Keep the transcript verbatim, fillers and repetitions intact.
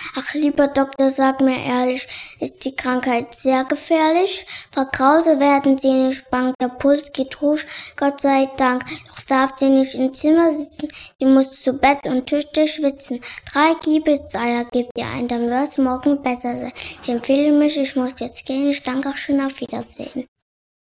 Ach, lieber Doktor, sag mir ehrlich, ist die Krankheit sehr gefährlich? Vor Grause werden Sie nicht bang, der Puls geht hoch, Gott sei Dank. Doch darf sie nicht im Zimmer sitzen, die muss zu Bett und tüchtig schwitzen. Drei Kiebitzeier gibt ihr ein, dann wird's morgen besser sein. Ich empfehle mich, ich muss jetzt gehen, ich danke auch schon, auf Wiedersehen.